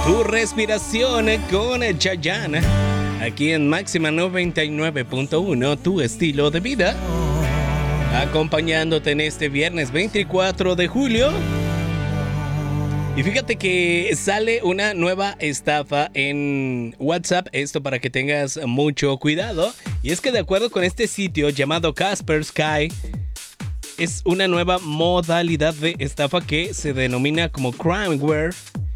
Tu respiración con Chayanne. Aquí en Máxima 99.1, tu estilo de vida. Acompañándote en este viernes 24 de julio. Y fíjate que sale una nueva estafa en WhatsApp, esto para que tengas mucho cuidado. Y es que de acuerdo con este sitio llamado Kaspersky, es una nueva modalidad de estafa que se denomina como crimeware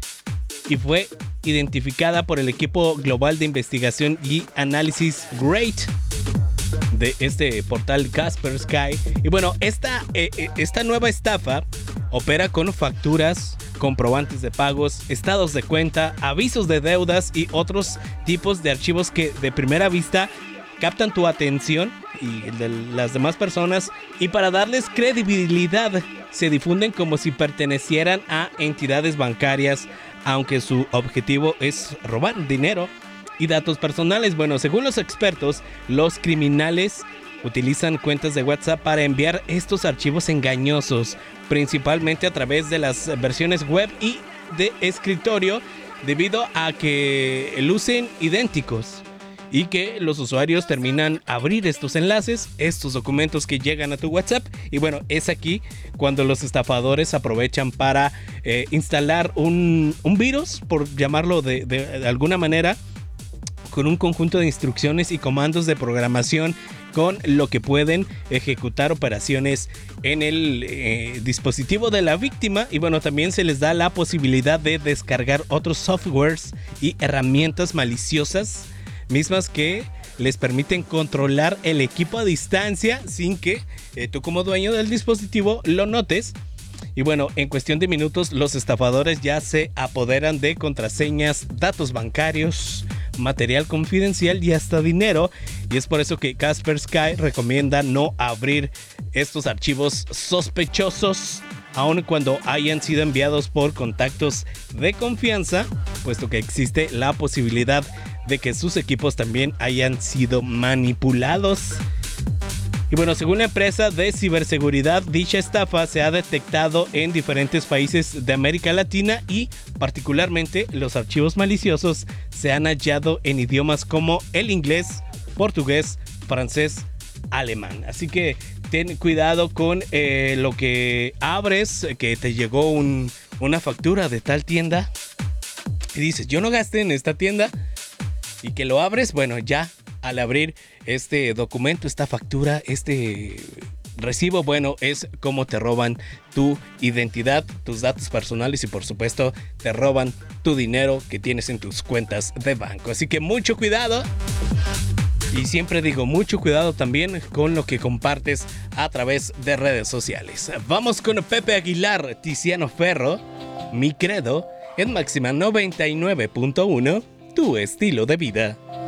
y fue identificada por el equipo global de investigación y análisis GREAT de este portal Kaspersky. Y bueno, esta nueva estafa opera con facturas, comprobantes de pagos, estados de cuenta, avisos de deudas y otros tipos de archivos que de primera vista captan tu atención y de las demás personas, y para darles credibilidad se difunden como si pertenecieran a entidades bancarias, aunque su objetivo es robar dinero y datos personales. Bueno, según los expertos, los criminales utilizan cuentas de WhatsApp para enviar estos archivos engañosos, principalmente a través de las versiones web y de escritorio, debido a que lucen idénticos y que los usuarios terminan abrir estos enlaces, estos documentos que llegan a tu WhatsApp. Y bueno, es aquí cuando los estafadores aprovechan para instalar un virus, por llamarlo de alguna manera, con un conjunto de instrucciones y comandos de programación con lo que pueden ejecutar operaciones en el dispositivo de la víctima. Y bueno, también se les da la posibilidad de descargar otros softwares y herramientas maliciosas, mismas que les permiten controlar el equipo a distancia sin que tú como dueño del dispositivo lo notes. Y bueno, en cuestión de minutos los estafadores ya se apoderan de contraseñas, datos bancarios, material confidencial y hasta dinero. Y es por eso que Kaspersky recomienda no abrir estos archivos sospechosos, aun cuando hayan sido enviados por contactos de confianza, puesto que existe la posibilidad de que sus equipos también hayan sido manipulados. Y bueno, según la empresa de ciberseguridad, dicha estafa se ha detectado en diferentes países de América Latina y particularmente los archivos maliciosos se han hallado en idiomas como el inglés, portugués, francés, alemán. Así que ten cuidado con lo que abres, que te llegó una factura de tal tienda y dices, yo no gasté en esta tienda, y que lo abres. Bueno, ya al abrir este documento, esta factura, este recibo, bueno, es como te roban tu identidad, tus datos personales y por supuesto te roban tu dinero que tienes en tus cuentas de banco. Así que mucho cuidado. Y siempre digo, mucho cuidado también con lo que compartes a través de redes sociales. Vamos con Pepe Aguilar, Tiziano Ferro, Mi Credo, en Máxima 99.1, tu estilo de vida.